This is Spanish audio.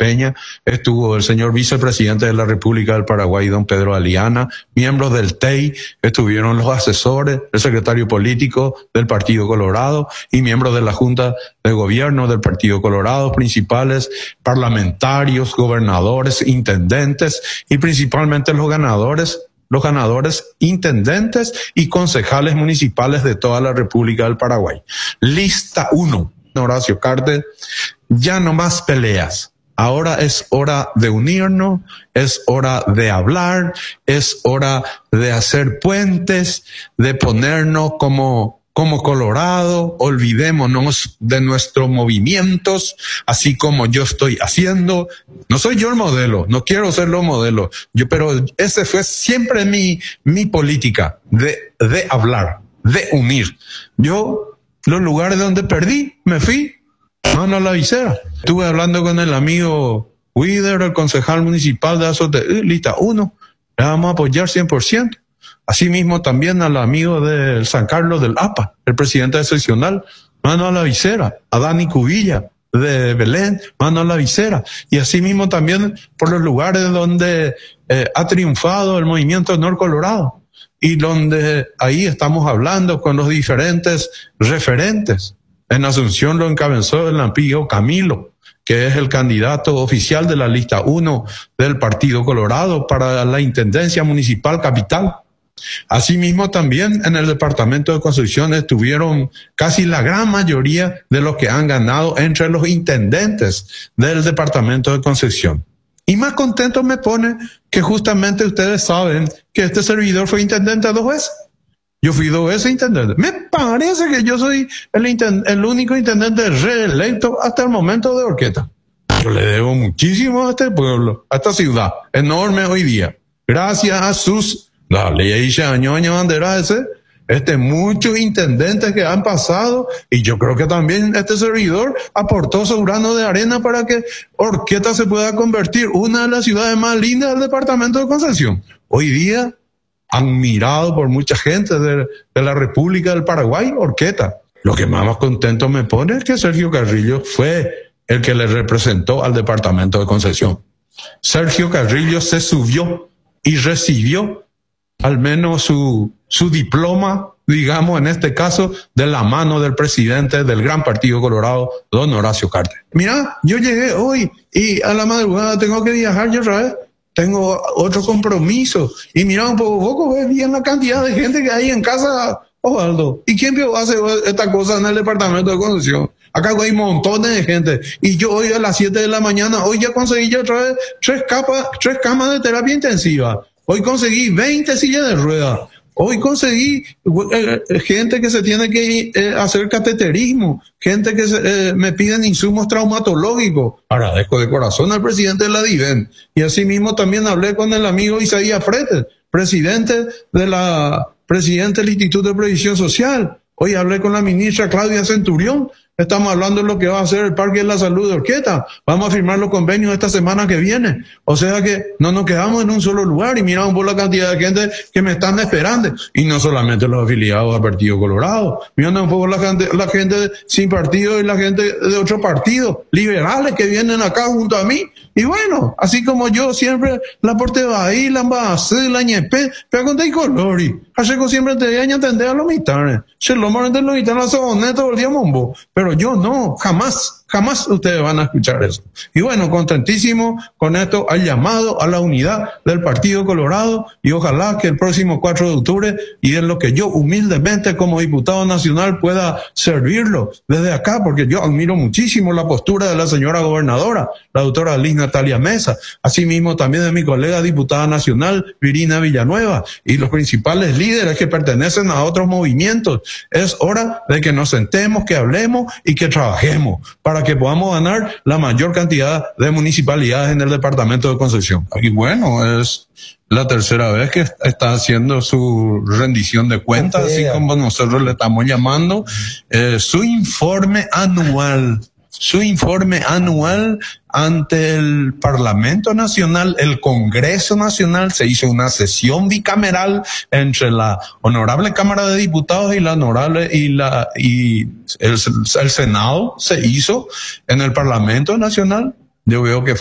Peña, estuvo el señor vicepresidente de la República del Paraguay, don Pedro Aliana, miembros del TEI, estuvieron los asesores, el secretario político del Partido Colorado y miembros de la Junta de Gobierno del Partido Colorado, principales parlamentarios, gobernadores, intendentes y principalmente los ganadores, intendentes y concejales municipales de toda la República del Paraguay. Lista 1, Horacio Cartes, ya no más peleas. Ahora es hora de unirnos, es hora de hablar, es hora de hacer puentes, de ponernos como Colorado, olvidémonos de nuestros movimientos, así como yo estoy haciendo. No soy yo el modelo, no quiero ser los modelos, pero ese fue siempre mi política, de hablar, de unir. Yo, los lugares donde perdí, me fui, mano a la visera. Estuve hablando con el amigo Wider, el concejal municipal de Azote, lista 1, le vamos a apoyar 100%. Asimismo también al amigo de San Carlos del APA, el presidente seccional, mano a la visera, a Dani Cubilla de Belén, mano a la visera, y asimismo también por los lugares donde ha triunfado el movimiento Nor Colorado, y donde ahí estamos hablando con los diferentes referentes. En Asunción lo encabezó el amigo Camilo, que es el candidato oficial de la lista 1 del Partido Colorado para la Intendencia Municipal Capital. Asimismo también en el departamento de Concepción estuvieron casi la gran mayoría de los que han ganado entre los intendentes del departamento de Concepción. Y más contento me pone que justamente ustedes saben que este servidor fue intendente 2 veces. Yo fui 2 veces intendente. Me parece que yo soy el único intendente reelecto hasta el momento de Horqueta. Yo le debo muchísimo a este pueblo, a esta ciudad, enorme hoy día. Gracias a sus muchos intendentes que han pasado, y yo creo que también este servidor aportó su grano de arena para que Horqueta se pueda convertir una de las ciudades más lindas del departamento de Concepción. Hoy día, admirado por mucha gente de la República del Paraguay, Horqueta. Lo que más contento me pone es que Sergio Carrillo fue el que le representó al departamento de Concepción. Sergio Carrillo se subió y recibió al menos su diploma, digamos, en este caso, de la mano del presidente del Gran Partido Colorado, don Horacio Cartes. Mira, yo llegué hoy y a la madrugada tengo que viajar yo otra vez. Tengo otro compromiso. Y mira, un poco ves bien la cantidad de gente que hay en casa, Osvaldo. ¿Y quién hace esta cosa en el departamento de Concepción? Acá hay montones de gente. Y yo hoy a las 7 de la mañana, hoy ya conseguí yo otra vez 3 camas de terapia intensiva. Hoy conseguí 20 sillas de ruedas. Hoy conseguí gente que se tiene que hacer cateterismo, gente que me piden insumos traumatológicos. Agradezco de corazón al presidente de la DIVEN. Y asimismo también hablé con el amigo Isaías Fretes, presidente del Instituto de Previsión Social. Hoy hablé con la ministra Claudia Centurión. Estamos hablando de lo que va a hacer el Parque de la Salud de Horqueta. Vamos a firmar los convenios esta semana que viene. O sea que no nos quedamos en un solo lugar y miramos por la cantidad de gente que me están esperando. Y no solamente los afiliados al Partido Colorado. Mirando un poco la gente sin partido y la gente de otros partidos, liberales que vienen acá junto a mí. Y bueno, así como yo siempre la porte ahí, la embajada, la ñepe, pero con colori. Así que siempre te voy a entender a los militares. Se lo manden de los militares, son netos el día mombo. Pero yo no, jamás ustedes van a escuchar eso. Y bueno, contentísimo con esto, al llamado a la unidad del Partido Colorado, y ojalá que el próximo 4 de octubre, y en lo que yo humildemente como diputado nacional pueda servirlo desde acá, porque yo admiro muchísimo la postura de la señora gobernadora, la doctora Liz Natalia Mesa, asimismo también de mi colega diputada nacional, Virina Villanueva, y los principales líderes que pertenecen a otros movimientos. Es hora de que nos sentemos, que hablemos y que trabajemos para que podamos ganar la mayor cantidad de municipalidades en el departamento de Concepción. Y bueno, es la tercera vez que está haciendo su rendición de cuentas, así como nosotros le estamos llamando, su informe anual ante el Parlamento Nacional, el Congreso Nacional. Se hizo una sesión bicameral entre la Honorable Cámara de Diputados y la Honorable y el Senado se hizo en el Parlamento Nacional. Yo veo que